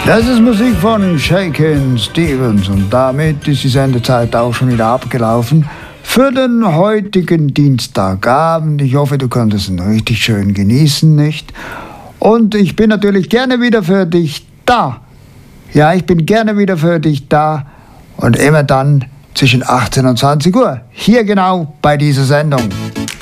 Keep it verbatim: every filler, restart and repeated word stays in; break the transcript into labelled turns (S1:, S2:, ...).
S1: Das ist Musik von Shakin' Stevens und damit ist die Sendezeit auch schon wieder abgelaufen für den heutigen Dienstagabend. Ich hoffe, du konntest ihn richtig schön genießen, nicht? Und ich bin natürlich gerne wieder für dich da. Ja, ich bin gerne wieder für dich da und immer dann zwischen achtzehn und zwanzig Uhr. Hier genau bei dieser Sendung.